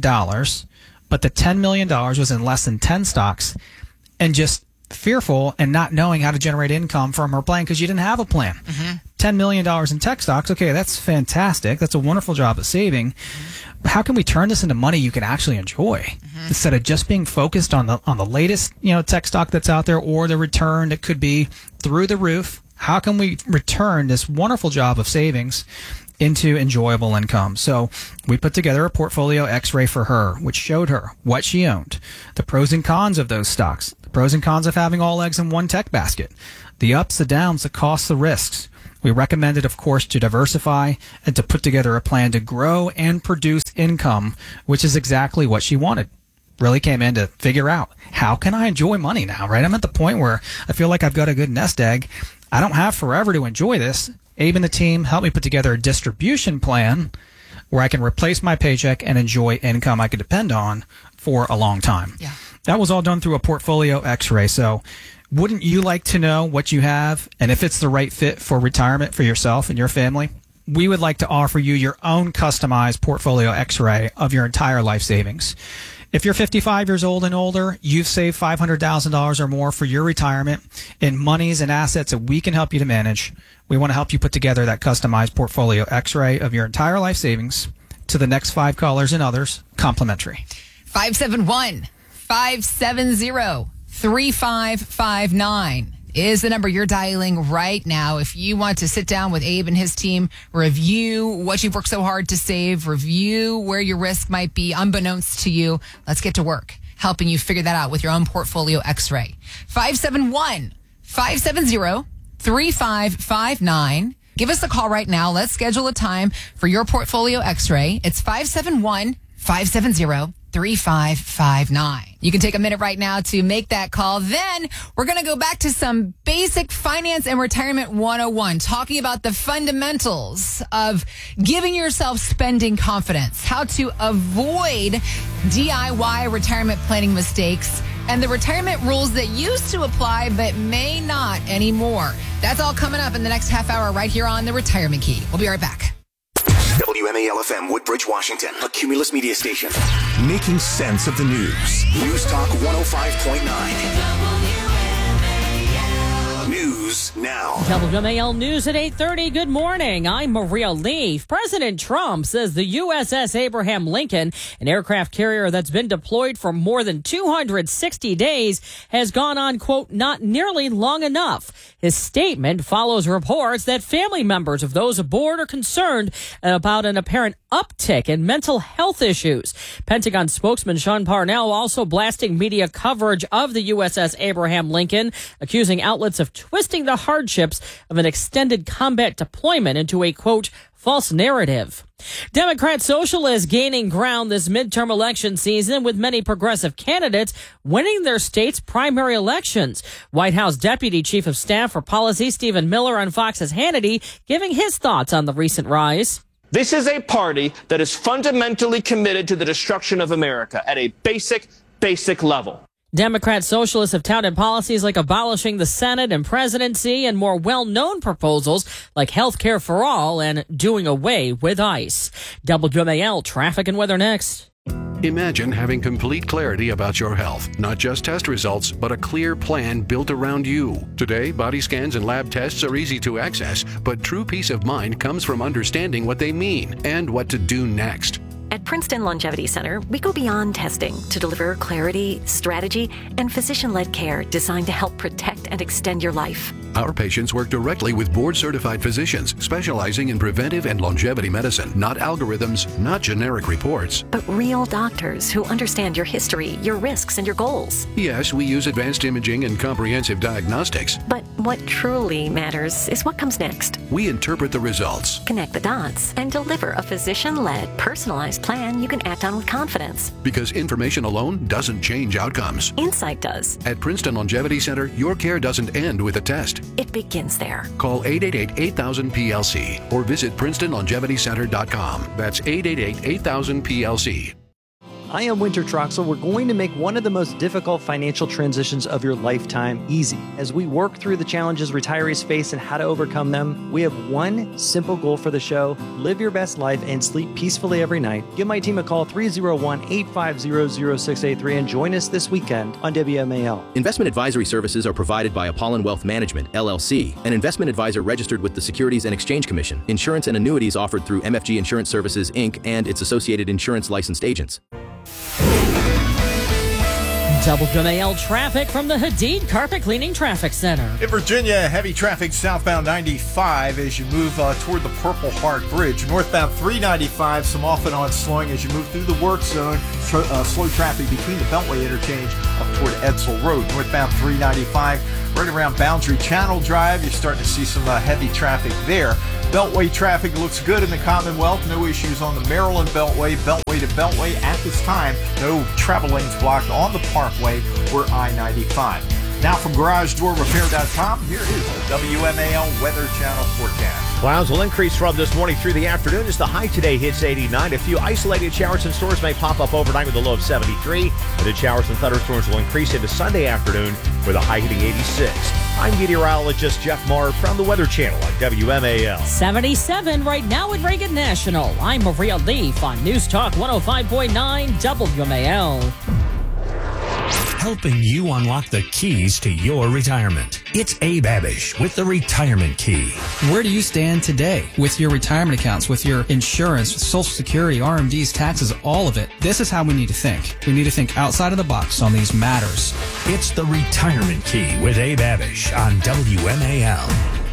but the $10 million was in less than 10 stocks, and just fearful and not knowing how to generate income from her plan because you didn't have a plan. $10 million in tech stocks, okay, that's fantastic. That's a wonderful job of saving. how can we turn this into money you can actually enjoy instead of just being focused on the latest, tech stock that's out there or the return that could be through the roof? How can we return this wonderful job of savings into enjoyable income? So we put together a portfolio X-ray for her, which showed her what she owned, the pros and cons of those stocks, the pros and cons of having all eggs in one tech basket, the ups, the downs, the costs, the risks. We recommended, of course, to diversify and to put together a plan to grow and produce income, which is exactly what she wanted. Really came in to figure out, how can I enjoy money now, right? I'm at the point where I feel like I've got a good nest egg. I don't have forever to enjoy this. Abe and the team helped me put together a distribution plan where I can replace my paycheck and enjoy income I could depend on for a long time. Yeah. That was all done through a portfolio X-ray. So wouldn't you like to know what you have and if it's the right fit for retirement for yourself and your family? We would like to offer you your own customized portfolio X-ray of your entire life savings. If you're 55 years old and older, you've saved $500,000 or more for your retirement in monies and assets that we can help you to manage. We want to help you put together that customized portfolio X-ray of your entire life savings. To the next 5 callers and others, complimentary. 571-570-3559 is the number you're dialing right now. If you want to sit down with Abe and his team, review what you've worked so hard to save, review where your risk might be unbeknownst to you, let's get to work helping you figure that out with your own portfolio X-ray. 571-570-3559. Give us a call right now. Let's schedule a time for your portfolio X-ray. It's 571-570-3559. You can take a minute right now to make that call. Then we're going to go back to some basic finance and retirement 101, talking about the fundamentals of giving yourself spending confidence, how to avoid DIY retirement planning mistakes, and the retirement rules that used to apply but may not anymore. That's all coming up in the next half hour right here on The Retirement Key. We'll be right back. WMAL-FM Woodbridge, Washington, a Cumulus media station. Making sense of the news. News Talk 105.9. News now. WMAL News at 8:30. Good morning. I'm Maria Leaf. President Trump says the USS Abraham Lincoln, an aircraft carrier that's been deployed for more than 260 days, has gone on, quote, not nearly long enough. His statement follows reports that family members of those aboard are concerned about an apparent uptick in mental health issues. Pentagon spokesman Sean Parnell also blasting media coverage of the USS Abraham Lincoln, accusing outlets of twisting the hardships of an extended combat deployment into a, quote, false narrative. Democrat socialists gaining ground this midterm election season, with many progressive candidates winning their state's primary elections. White House Deputy Chief of Staff for Policy Stephen Miller on Fox's Hannity giving his thoughts on the recent rise. This is a party that is fundamentally committed to the destruction of America at a basic level. Democrat socialists have touted policies like abolishing the Senate and presidency and more well-known proposals like health care for all and doing away with ICE. WMAL traffic and weather next. Imagine having complete clarity about your health, not just test results, but a clear plan built around you. Today, body scans and lab tests are easy to access, but true peace of mind comes from understanding what they mean and what to do next. At Princeton Longevity Center, we go beyond testing to deliver clarity, strategy, and physician-led care designed to help protect and extend your life. Our patients work directly with board-certified physicians specializing in preventive and longevity medicine, not algorithms, not generic reports. But real doctors who understand your history, your risks, and your goals. Yes, we use advanced imaging and comprehensive diagnostics. But what truly matters is what comes next. We interpret the results, connect the dots, and deliver a physician-led, personalized plan you can act on with confidence. Because information alone doesn't change outcomes. Insight does. At Princeton Longevity Center, your care doesn't end with a test. It begins there. Call 888-8000-PLC or visit PrincetonLongevityCenter.com. That's 888-8000-PLC. I am Winter Troxel. We're going to make one of the most difficult financial transitions of your lifetime easy. As we work through the challenges retirees face and how to overcome them, we have one simple goal for the show: live your best life and sleep peacefully every night. Give my team a call, 301-850-0683, and join us this weekend on WMAL. Investment advisory services are provided by Apollon Wealth Management, LLC, an investment advisor registered with the Securities and Exchange Commission. Insurance and annuities offered through MFG Insurance Services, Inc. and its associated insurance licensed agents. WMAL traffic from the Hadid Carpet Cleaning Traffic Center. In Virginia, heavy traffic southbound 95 as you move toward the Purple Heart Bridge. Northbound 395, some off and on slowing as you move through the work zone. Slow traffic between the Beltway interchange up toward Edsel Road. Northbound 395, right around Boundary Channel Drive. You're starting to see some heavy traffic there. Beltway traffic looks good in the Commonwealth. No issues on the Maryland Beltway. Beltway to Beltway at this time. No travel lanes blocked on the Parkway or I-95. Now from GarageDoorRepair.com, here is the WMAL Weather Channel forecast. Clouds will increase from this morning through the afternoon as the high today hits 89. A few isolated showers and storms may pop up overnight with a low of 73. And then showers and thunderstorms will increase into Sunday afternoon with a high hitting 86. I'm meteorologist Jeff Marr from the Weather Channel on WMAL. 77 right now at Reagan National. I'm Maria Leaf on News Talk 105.9 WMAL. Helping you unlock the keys to your retirement. It's Abe Abish with the Retirement Key. Where do you stand today with your retirement accounts, with your insurance, with Social Security, RMDs, taxes, all of it? This is how we need to think. We need to think outside of the box on these matters. It's the Retirement Key with Abe Abish on WMAL.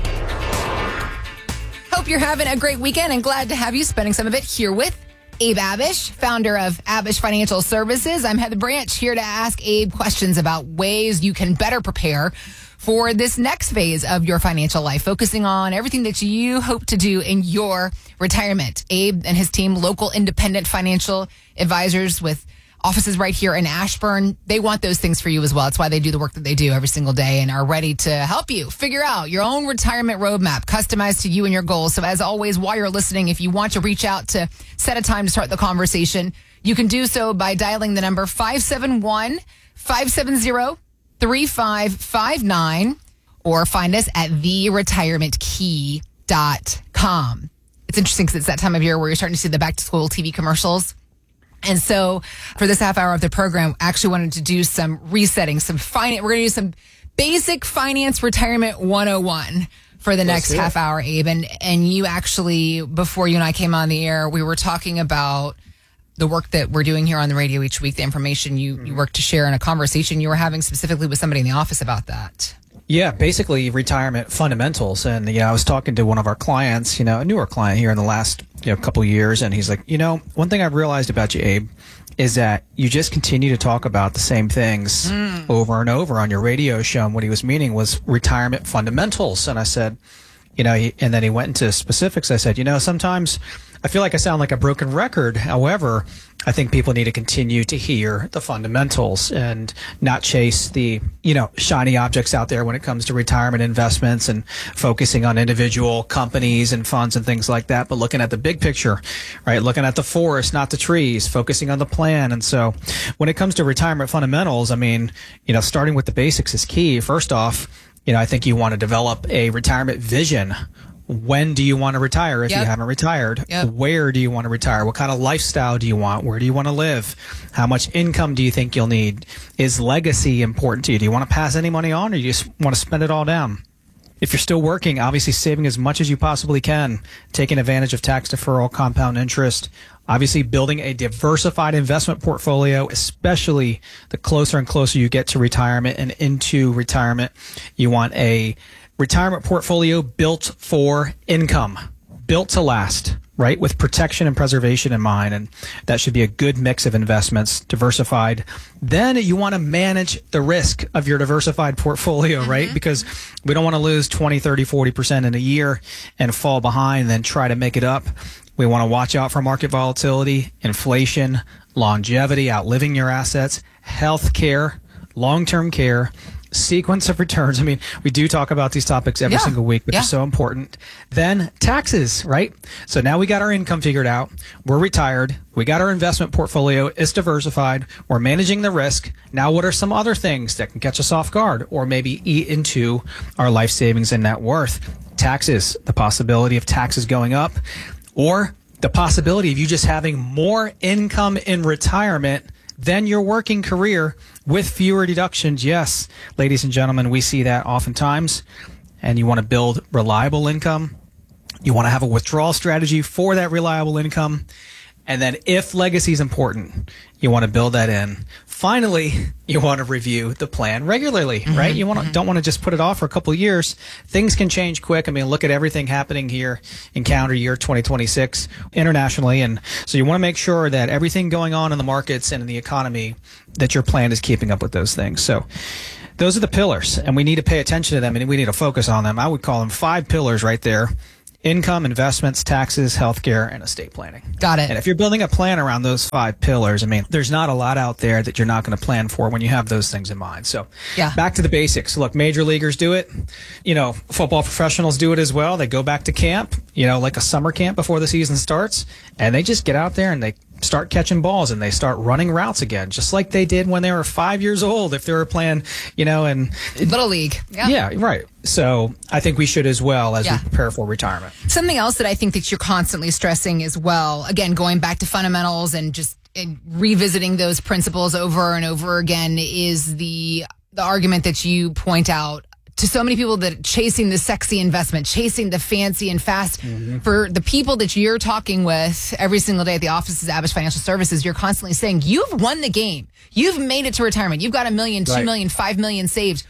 Hope you're having a great weekend and glad to have you spending some of it here with Abe Abish, founder of Abish Financial Services. I'm Heather Branch, here to ask Abe questions about ways you can better prepare for this next phase of your financial life, focusing on everything that you hope to do in your retirement. Abe and his team, local independent financial advisors with offices right here in Ashburn, they want those things for you as well. That's why they do the work that they do every single day and are ready to help you figure out your own retirement roadmap, customized to you and your goals. So as always, while you're listening, if you want to reach out to set a time to start the conversation, you can do so by dialing the number 571-570-3559 or find us at theretirementkey.com. It's interesting because it's that time of year where you're starting to see the back to school TV commercials. And so for this half hour of the program, I actually wanted to do some resetting, some finance. We're going to do some basic finance retirement 101 for the next half hour, Abe. And you actually, before you and I came on the air, we were talking about the work that we're doing here on the radio each week, the information you work to share, in a conversation you were having specifically with somebody in the office about that. Yeah, basically retirement fundamentals. And, I was talking to one of our clients, a newer client here in the last couple of years. And he's like, one thing I've realized about you, Abe, is that you just continue to talk about the same things over and over on your radio show. And what he was meaning was retirement fundamentals. And I said, and then he went into specifics. I said, sometimes I feel like I sound like a broken record. However, I think people need to continue to hear the fundamentals and not chase the, shiny objects out there when it comes to retirement investments and focusing on individual companies and funds and things like that, but looking at the big picture, right? Looking at the forest, not the trees, focusing on the plan. And so when it comes to retirement fundamentals, starting with the basics is key. First off, I think you want to develop a retirement vision. When do you want to retire if you haven't retired? Where do you want to retire? What kind of lifestyle do you want? Where do you want to live? How much income do you think you'll need? Is legacy important to you? Do you want to pass any money on, or do you just want to spend it all down? If you're still working, obviously saving as much as you possibly can, taking advantage of tax deferral, compound interest, obviously building a diversified investment portfolio, especially the closer and closer you get to retirement and into retirement. You want a retirement portfolio built for income, built to last, right? With protection and preservation in mind. And that should be a good mix of investments, diversified. Then you want to manage the risk of your diversified portfolio, right? Because we don't want to lose 20, 30, 40% in a year and fall behind and then try to make it up. We want to watch out for market volatility, inflation, longevity, outliving your assets, health care, long-term care, sequence of returns. I mean, we do talk about these topics every single week, which is so important. Then taxes, right? So now we got our income figured out. We're retired. We got our investment portfolio. It's diversified. We're managing the risk. Now, what are some other things that can catch us off guard or maybe eat into our life savings and net worth? Taxes, the possibility of taxes going up, or the possibility of you just having more income in retirement than your working career with fewer deductions. Yes, ladies and gentlemen, we see that oftentimes. And you want to build reliable income. You want to have a withdrawal strategy for that reliable income. And then if legacy is important, you want to build that in. Finally, you want to review the plan regularly, right? You don't want to just put it off for a couple of years. Things can change quick. I mean, look at everything happening here in calendar year 2026 internationally. And so you want to make sure that everything going on in the markets and in the economy, that your plan is keeping up with those things. So those are the pillars, and we need to pay attention to them, and we need to focus on them. I would call them 5 pillars right there. Income, investments, taxes, healthcare, and estate planning. Got it. And if you're building a plan around those 5 pillars, I mean, there's not a lot out there that you're not going to plan for when you have those things in mind. So back to the basics. Look, major leaguers do it. You know, football professionals do it as well. They go back to camp, you know, like a summer camp before the season starts, and they just get out there and they start catching balls and they start running routes again, just like they did when they were 5 years old, if they were playing, you know, and Little League. Yeah, right. So I think we should as well as we prepare for retirement. Something else that I think that you're constantly stressing as well, again, going back to fundamentals and just revisiting those principles over and over again, is the argument that you point out to so many people that chasing the sexy investment, chasing the fancy and fast. For the people that you're talking with every single day at the offices of Abish Financial Services, you're constantly saying, you've won the game. You've made it to retirement. You've got $1 million, $2 million, $5 million saved.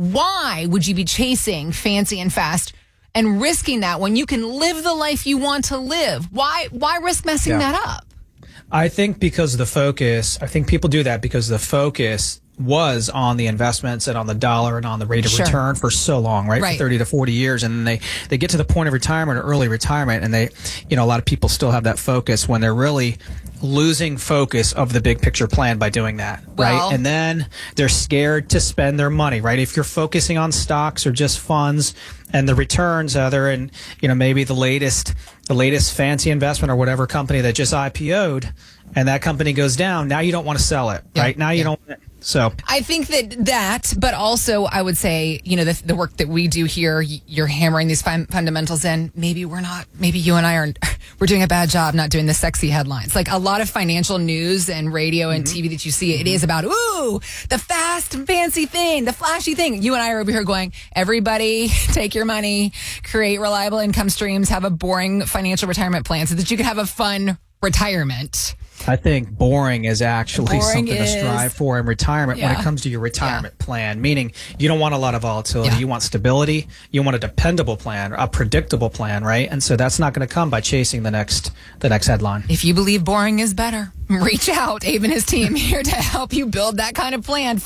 Why would you be chasing fancy and fast and risking that when you can live the life you want to live? Why risk messing that up? I think because the focus, I think people do that because the focus was on the investments and on the dollar and on the rate of return for so long, right? For 30 to 40 years. And then they get to the point of retirement or early retirement, and they, you know, a lot of people still have that focus when they're really losing focus of the big picture plan by doing that, right? And then they're scared to spend their money, right? If you're focusing on stocks or just funds and the returns, they're in, you know, maybe the latest fancy investment or whatever company that just IPO'd, and that company goes down, now you don't want to sell it, right? Now you don't. So I think that, but also I would say, you know, the work that we do here, you're hammering these fundamentals in. Maybe you and I we're doing a bad job not doing the sexy headlines. Like a lot of financial news and radio and TV that you see, it is about, ooh, the fast and fancy thing, the flashy thing. You and I are over here going, everybody take your money, create reliable income streams, have a boring financial retirement plan so that you can have a fun retirement. I think boring is actually something to strive for in retirement when it comes to your retirement plan, meaning you don't want a lot of volatility. You want stability. You want a dependable plan, a predictable plan, right? And so that's not going to come by chasing the next headline. If you believe boring is better, reach out. Abe and his team here to help you build that kind of plan.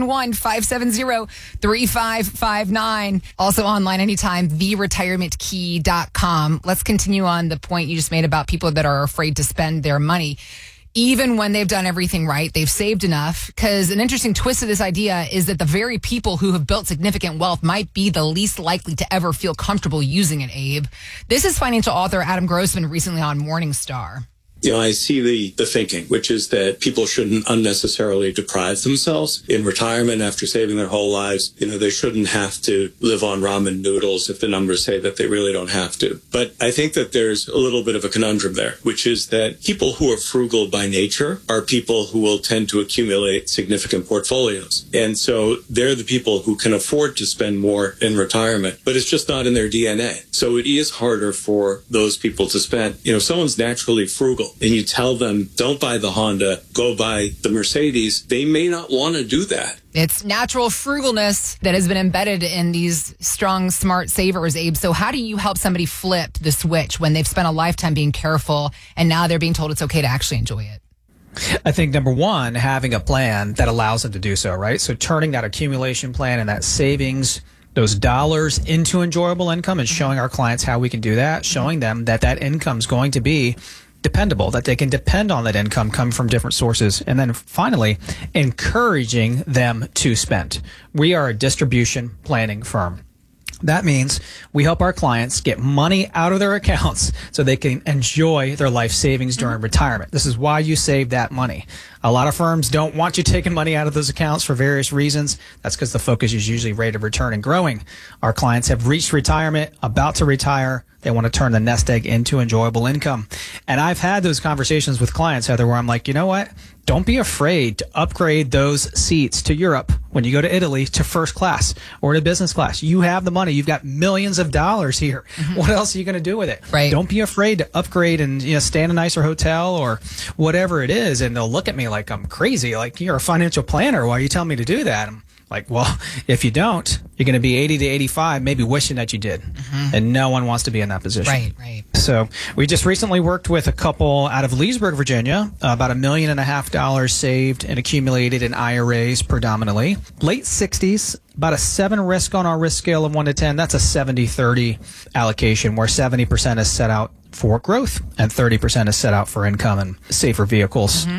571-570-3559. Also online anytime, theretirementkey.com. Let's continue on the point you just made about people that are afraid to spend their money. Even when they've done everything right, they've saved enough. Because an interesting twist of this idea is that the very people who have built significant wealth might be the least likely to ever feel comfortable using it, Abe. This is financial author Adam Grossman recently on Morningstar. You know, I see the thinking, which is that people shouldn't unnecessarily deprive themselves in retirement after saving their whole lives. You know, they shouldn't have to live on ramen noodles if the numbers say that they really don't have to. But I think that there's a little bit of a conundrum there, which is that people who are frugal by nature are people who will tend to accumulate significant portfolios. And so they're the people who can afford to spend more in retirement, but it's just not in their DNA. So it is harder for those people to spend. You know, if someone's naturally frugal, and you tell them, don't buy the Honda, go buy the Mercedes, they may not want to do that. It's natural frugalness that has been embedded in these strong, smart savers, Abe. So how do you help somebody flip the switch when they've spent a lifetime being careful and now they're being told it's okay to actually enjoy it? I think number one, having a plan that allows them to do so, right? So turning that accumulation plan and that savings, those dollars into enjoyable income, and showing our clients how we can do that, showing them that that income is going to be dependable, that they can depend on that income come from different sources. And then finally, encouraging them to spend. We are a distribution planning firm. That means we help our clients get money out of their accounts so they can enjoy their life savings during retirement. This is why you save that money. A lot of firms don't want you taking money out of those accounts for various reasons. That's because the focus is usually rate of return and growing. Our clients have reached retirement, about to retire. They want to turn the nest egg into enjoyable income. And I've had those conversations with clients, Heather, where I'm like, you know what? Don't be afraid to upgrade those seats to Europe when you go to Italy to first class or to business class. You have the money. You've got millions of dollars here. What else are you going to do with it? Right. Don't be afraid to upgrade and stay in a nicer hotel or whatever it is. And they'll look at me like I'm crazy. Like, you're a financial planner. Why are you telling me to do that? I'm like, well, if you don't, you're going to be 80 to 85, maybe wishing that you did. And no one wants to be in that position. Right. So we just recently worked with a couple out of Leesburg, Virginia, about $1.5 million saved and accumulated in IRAs predominantly. Late 60s, about a 7 risk on our risk scale of 1 to 10. That's a 70-30 allocation where 70% is set out for growth and 30% is set out for income and safer vehicles.